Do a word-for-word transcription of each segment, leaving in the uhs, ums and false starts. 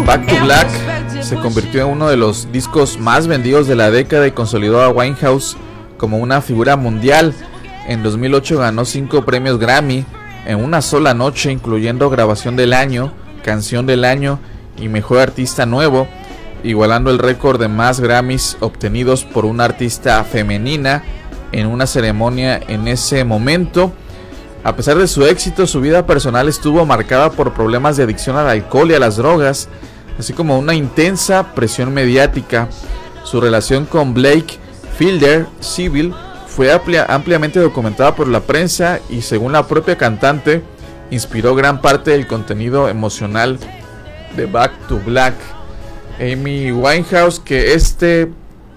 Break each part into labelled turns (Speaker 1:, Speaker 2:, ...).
Speaker 1: Back to Black se convirtió en uno de los discos más vendidos de la década y consolidó a Winehouse como una figura mundial. En dos mil ocho ganó cinco premios Grammy en una sola noche, incluyendo Grabación del Año, Canción del Año y Mejor Artista Nuevo, igualando el récord de más Grammys obtenidos por una artista femenina en una ceremonia en ese momento. A pesar de su éxito, su vida personal estuvo marcada por problemas de adicción al alcohol y a las drogas, así como una intensa presión mediática. Su relación con Blake Fielder Civil fue amplia, ampliamente documentada por la prensa y, según la propia cantante, inspiró gran parte del contenido emocional de Back to Black. Amy Winehouse, que este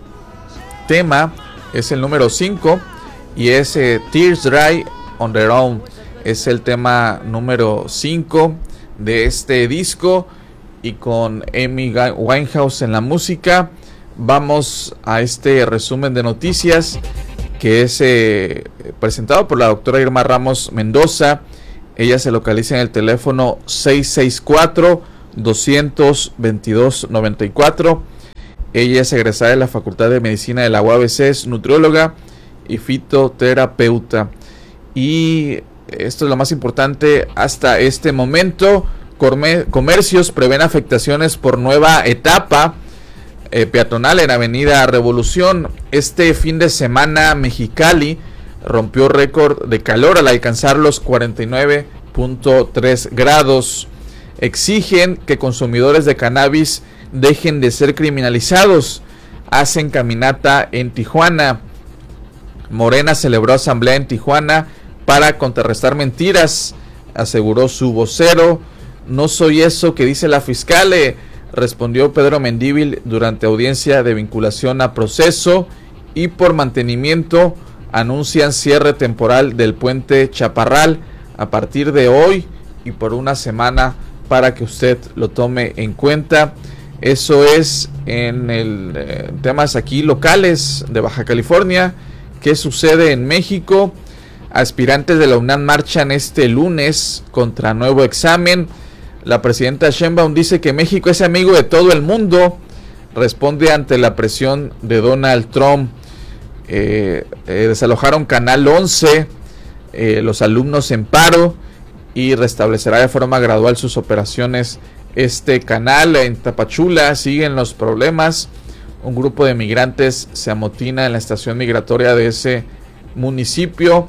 Speaker 1: tema es el número cinco y es eh, Tears Dry on Their Own, es el tema número cinco de este disco. Y con Amy Winehouse en la música, vamos a este resumen de noticias que es eh, presentado por la doctora Irma Ramos Mendoza. Ella se localiza en el teléfono seis seis cuatro, dos dos dos, nueve cuatro. Ella es egresada de la Facultad de Medicina de la U A B C, es nutrióloga y fitoterapeuta. Y esto es lo más importante hasta este momento: comercios prevén afectaciones por nueva etapa eh, peatonal en Avenida Revolución. Este fin de semana Mexicali rompió récord de calor al alcanzar los cuarenta y nueve punto tres grados. Exigen que consumidores de cannabis dejen de ser criminalizados. Hacen caminata en Tijuana. Morena celebró asamblea en Tijuana para contrarrestar mentiras, aseguró su vocero. No soy eso que dice la fiscal, eh, respondió Pedro Mendívil durante audiencia de vinculación a proceso. Y por mantenimiento anuncian cierre temporal del puente Chaparral a partir de hoy y por una semana, para que usted lo tome en cuenta. Eso es en el eh, temas aquí locales de Baja California. ¿Qué sucede en México? Aspirantes de la UNAM marchan este lunes contra nuevo examen. La presidenta Sheinbaum dice que México es amigo de todo el mundo. Responde ante la presión de Donald Trump. Eh, eh, desalojaron Canal once, eh, los alumnos en paro, y restablecerá de forma gradual sus operaciones este canal. En Tapachula siguen los problemas. Un grupo de migrantes se amotina en la estación migratoria de ese municipio.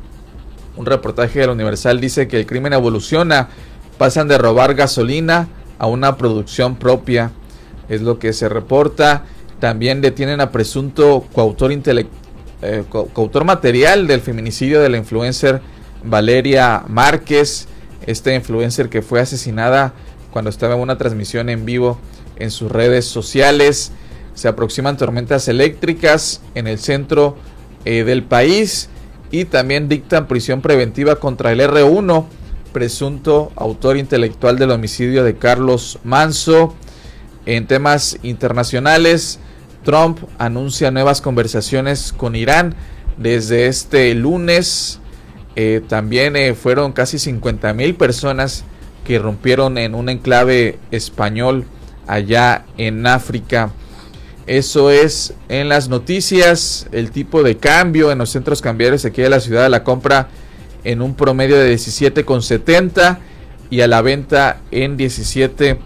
Speaker 1: Un reportaje del Universal dice que el crimen evoluciona. Pasan de robar gasolina a una producción propia. Es lo que se reporta. También detienen a presunto coautor, intele- eh, co- coautor material del feminicidio de la influencer Valeria Márquez. Esta influencer que fue asesinada cuando estaba en una transmisión en vivo en sus redes sociales. Se aproximan tormentas eléctricas en el centro eh, del país. Y también dictan prisión preventiva contra el erre uno, presunto autor intelectual del homicidio de Carlos Manzo. En temas internacionales, Trump anuncia nuevas conversaciones con Irán desde este lunes. Eh, también eh, fueron casi cincuenta mil personas que irrumpieron en un enclave español allá en África. Eso es en las noticias. El tipo de cambio en los centros cambiarios aquí de la ciudad de la compra en un promedio de diecisiete con setenta y a la venta en diecisiete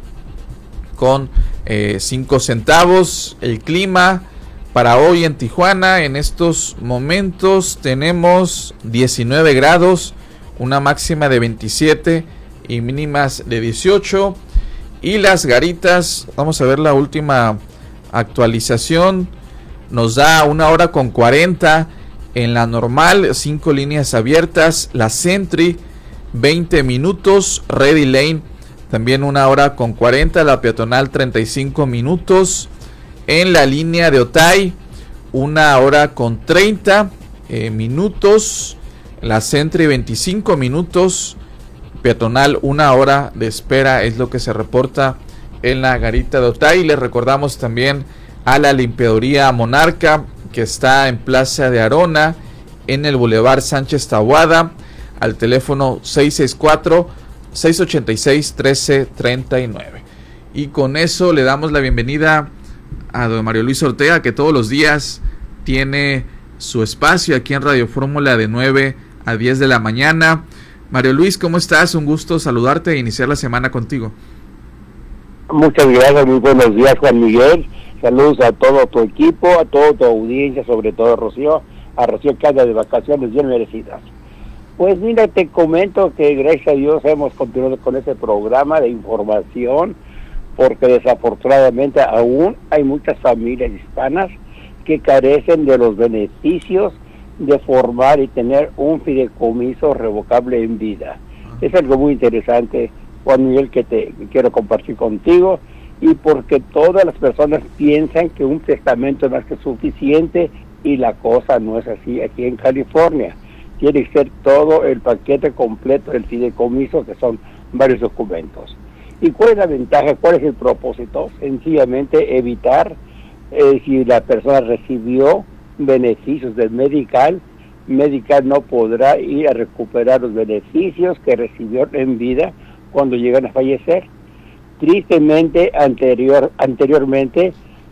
Speaker 1: con cinco centavos. El clima para hoy en Tijuana: en estos momentos tenemos diecinueve grados, una máxima de veintisiete y mínimas de dieciocho. Y las garitas, vamos a ver la última actualización, nos da una hora con cuarenta en la normal, cinco líneas abiertas. La Sentry veinte minutos, Ready Lane también una hora con cuarenta, la peatonal treinta y cinco minutos. En la línea de Otay una hora con treinta eh, minutos, la Sentry veinticinco minutos, peatonal una hora de espera, es lo que se reporta en la garita de Otay. Les recordamos también a la limpiadoría Monarca, que está en Plaza de Arona, en el Boulevard Sánchez Taboada, al teléfono seis seis cuatro, seis ocho seis, uno tres tres nueve. Y con eso le damos la bienvenida a don Mario Luis Ortega, que todos los días tiene su espacio aquí en Radio Fórmula de nueve a diez de la mañana. Mario Luis, ¿cómo estás? Un gusto saludarte e iniciar la semana contigo.
Speaker 2: Muchas gracias, muy buenos días, Juan Miguel. Saludos a todo tu equipo, a toda tu audiencia, sobre todo a Rocío, a Rocío que anda de vacaciones bien merecidas. Pues mira, te comento que gracias a Dios hemos continuado con este programa de información, porque desafortunadamente aún hay muchas familias hispanas que carecen de los beneficios de formar y tener un fideicomiso revocable en vida. Es algo muy interesante, Juan Miguel, que te que quiero compartir contigo, y porque todas las personas piensan que un testamento es más que suficiente, y la cosa no es así aquí en California. Tiene que ser todo el paquete completo del fideicomiso, que son varios documentos. ¿Y cuál es la ventaja? ¿Cuál es el propósito? Sencillamente evitar, eh, si la persona recibió beneficios del Medical, Medical no podrá ir a recuperar los beneficios que recibió en vida cuando llegan a fallecer. Tristemente, anterior, anteriormente,